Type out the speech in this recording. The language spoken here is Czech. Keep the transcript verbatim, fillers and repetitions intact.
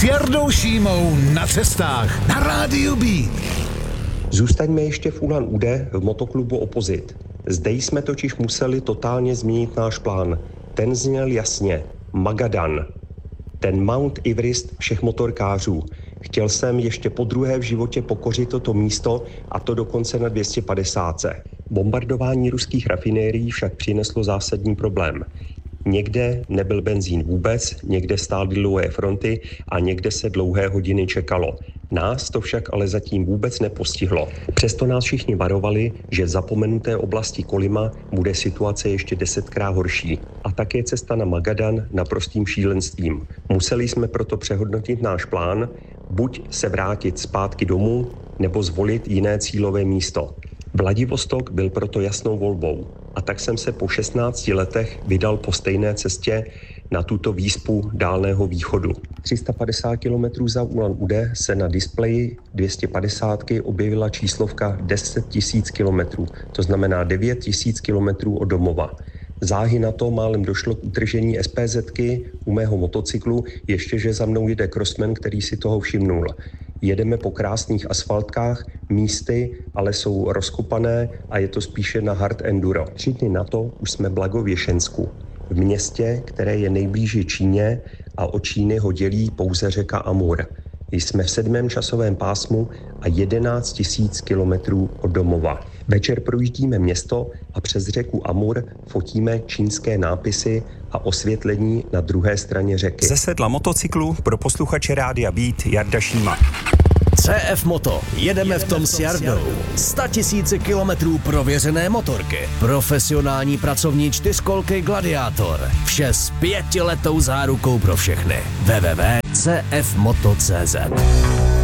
Jardou Šímou na cestách na Rádiu Beat. Zůstaňme ještě v Ulan Ude v motoklubu Opozit. Zde jsme totiž museli totálně změnit náš plán. Ten zněl jasně. Magadan. Ten Mount Everest všech motorkářů. Chtěl jsem ještě po druhé v životě pokořit toto místo, a to dokonce na dvě stě padesát. Bombardování ruských rafinérií však přineslo zásadní problém. Někde nebyl benzín vůbec, někde stály dlouhé fronty a někde se dlouhé hodiny čekalo. Nás to však ale zatím vůbec nepostihlo. Přesto nás všichni varovali, že v zapomenuté oblasti Kolima bude situace ještě desetkrát horší. A tak je cesta na Magadan naprostým šílenstvím. Museli jsme proto přehodnotit náš plán, buď se vrátit zpátky domů, nebo zvolit jiné cílové místo. Vladivostok byl proto jasnou volbou. A tak jsem se po šestnácti letech vydal po stejné cestě na tuto výspu Dálného východu. tři sta padesát kilometrů za Ulan Ude se na displeji dvě stě padesát objevila číslovka deset tisíc kilometrů, to znamená devět tisíc kilometrů od domova. Záhy na to málem došlo k utržení SPZky u mého motocyklu, ještě že za mnou jede crossman, který si toho všimnul. Jedeme po krásných asfaltkách, místy ale jsou rozkopané a je to spíše na hard enduro. Tři dny na to už jsme v Blagověšensku, v městě, které je nejblíže Číně a od Číny ho dělí pouze řeka Amur. Jsme v sedmém časovém pásmu a jedenáct tisíc kilometrů od domova. Večer projíždíme město a přes řeku Amur fotíme čínské nápisy a osvětlení na druhé straně řeky. Ze sedla motocyklu pro posluchače Rádia Beat Jarda Šíma. C F Moto. Jedeme v tom s Jardou. sta tisíce kilometrů prověřené motorky. Profesionální pracovní čtyřkolky Gladiátor. Vše s pětiletou zárukou pro všechny. w w w tečka c f moto tečka c z